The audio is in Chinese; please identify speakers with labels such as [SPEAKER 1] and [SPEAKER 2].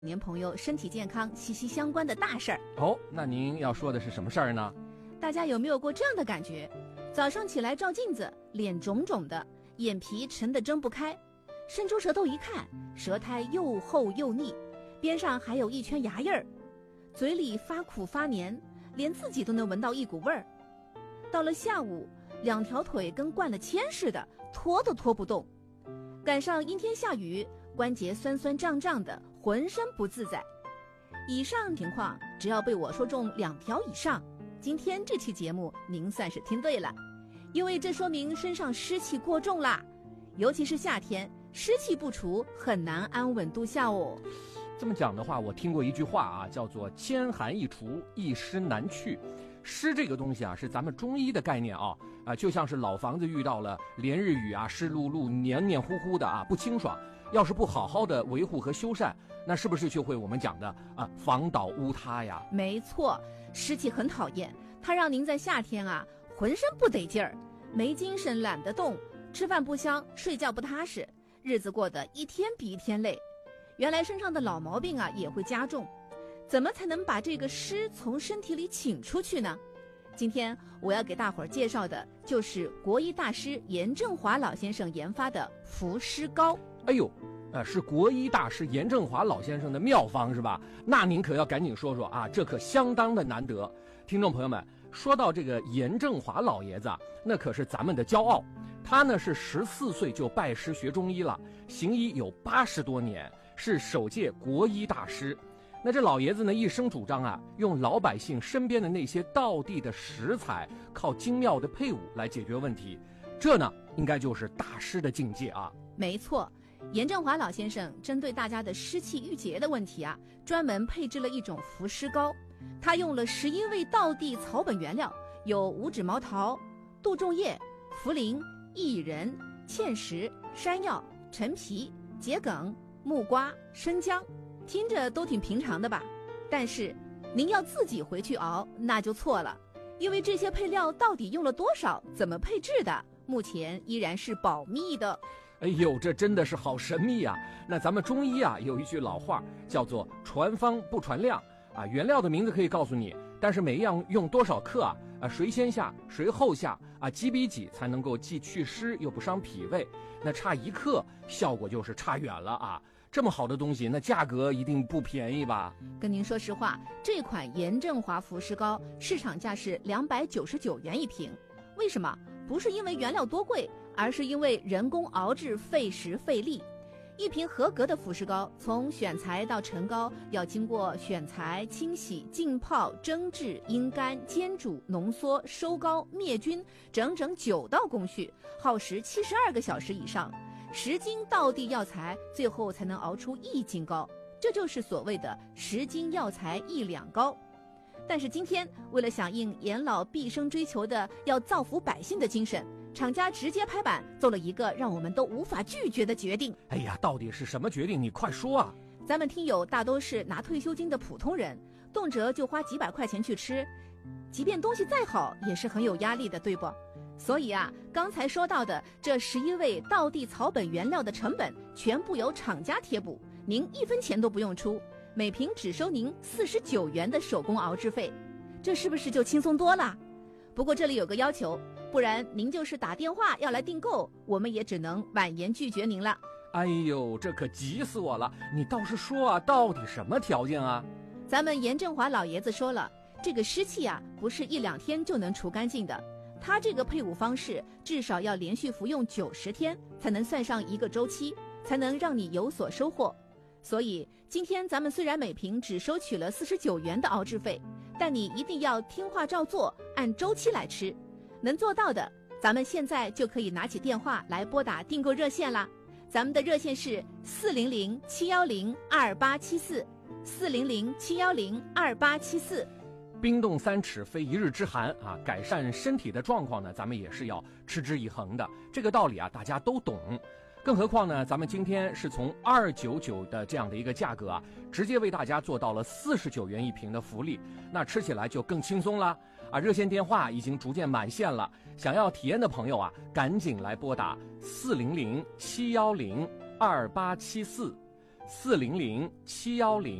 [SPEAKER 1] 年朋友身体健康息息相关的大事儿。
[SPEAKER 2] 哦，那您要说的是什么事儿呢？
[SPEAKER 1] 大家有没有过这样的感觉？早上起来照镜子，脸肿肿的，眼皮沉得睁不开，伸出舌头一看，舌苔又厚又腻，边上还有一圈牙印儿，嘴里发苦发黏，连自己都能闻到一股味儿。到了下午，两条腿跟灌了铅似的，拖都拖不动。赶上阴天下雨，关节酸酸胀胀的，浑身不自在。以上情况只要被我说中2条以上，今天这期节目您算是听对了，因为这说明身上湿气过重啦，尤其是夏天，湿气不除，很难安稳度夏哦。
[SPEAKER 2] 这么讲的话，我听过一句话啊，叫做千寒易除，一湿难去。湿这个东西啊，是咱们中医的概念啊，就像是老房子遇到了连日雨啊，湿漉漉、黏黏糊糊的啊，不清爽。要是不好好的维护和修缮，那是不是就会我们讲的房倒屋塌呀？
[SPEAKER 1] 没错，湿气很讨厌，它让您在夏天啊浑身不得劲儿，没精神，懒得动，吃饭不香，睡觉不踏实，日子过得一天比一天累。原来身上的老毛病啊也会加重，怎么才能把这个湿从身体里请出去呢？今天我要给大伙儿介绍的就是国医大师严正华老先生研发的伏湿膏。
[SPEAKER 2] 哎呦，是国医大师严正华老先生的妙方是吧？那您可要赶紧说说啊，这可相当的难得。听众朋友们，说到这个严正华老爷子啊，那可是咱们的骄傲。他呢是14岁就拜师学中医了，行医有80多年，是首届国医大师。那这老爷子呢一生主张啊，用老百姓身边的那些道地的食材，靠精妙的配伍来解决问题，这呢应该就是大师的境界啊。
[SPEAKER 1] 没错，严正华老先生针对大家的湿气郁结的问题啊，专门配制了一种伏湿膏。他用了11味道地草本原料，有五指毛桃、杜仲叶、茯苓、薏仁、芡实、山药、陈皮、桔梗、木瓜、生姜，听着都挺平常的吧？但是您要自己回去熬，那就错了，因为这些配料到底用了多少，怎么配制的，目前依然是保密的。
[SPEAKER 2] 哎呦，这真的是好神秘啊！那咱们中医啊有一句老话叫做传方不传量啊，原料的名字可以告诉你，但是每一样用多少克谁先下谁后下几比几才能够既祛湿又不伤脾胃，那差1克效果就是差远了啊！这么好的东西，那价格一定不便宜吧？
[SPEAKER 1] 跟您说实话，这款严正华伏湿膏市场价是299元一瓶。为什么？不是因为原料多贵，而是因为人工熬制费时费力。一瓶合格的伏湿膏，从选材到成膏要经过选材、清洗、浸泡、蒸制、阴干、煎煮、浓缩、收膏、灭菌，整整9道工序，耗时72个小时以上。10斤道地药材，最后才能熬出1斤膏，这就是所谓的10斤药材1两膏。但是今天，为了响应严老毕生追求的要造福百姓的精神，厂家直接拍板做了一个让我们都无法拒绝的决定。
[SPEAKER 2] 哎呀，到底是什么决定？你快说啊！
[SPEAKER 1] 咱们听友大都是拿退休金的普通人，动辄就花几百块钱去吃，即便东西再好，也是很有压力的，对不？所以啊，刚才说到的这11味道地草本原料的成本全部由厂家贴补，您1分钱都不用出，每瓶只收您49元的手工熬制费，这是不是就轻松多了？不过这里有个要求，不然您就是打电话要来订购，我们也只能婉言拒绝您了。
[SPEAKER 2] 哎呦，这可急死我了！你倒是说啊，到底什么条件啊？
[SPEAKER 1] 咱们严正华老爷子说了，这个湿气啊，不是1、2天就能除干净的，他这个配伍方式至少要连续服用90天，才能算上1个周期，才能让你有所收获。所以今天咱们虽然每瓶只收取了49元的熬制费，但你一定要听话照做，按周期来吃。能做到的，咱们现在就可以拿起电话来拨打订购热线啦。咱们的热线是400-710-2874，400-710-2874。
[SPEAKER 2] 冰冻3尺非一日之寒啊，改善身体的状况呢，咱们也是要持之以恒的。这个道理啊，大家都懂。更何况呢，咱们今天是从299的这样的一个价格啊，直接为大家做到了49元一瓶的福利，那吃起来就更轻松啦啊！热线电话已经逐渐满线了，想要体验的朋友啊，赶紧来拨打400-710-2874。 400-710。